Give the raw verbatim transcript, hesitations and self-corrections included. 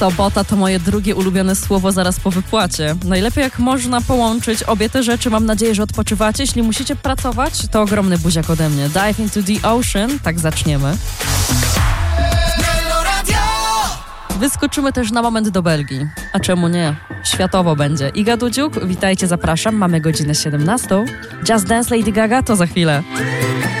Sobota to moje drugie ulubione słowo zaraz po wypłacie. Najlepiej jak można połączyć obie te rzeczy. Mam nadzieję, że odpoczywacie. Jeśli musicie pracować, to ogromny buziak ode mnie. Dive into the ocean. Tak zaczniemy. Wyskoczymy też na moment do Belgii. A czemu nie? Światowo będzie. Iga Dudziuk, witajcie, zapraszam. Mamy godzinę siedemnastą. Just Dance Lady Gaga to za chwilę.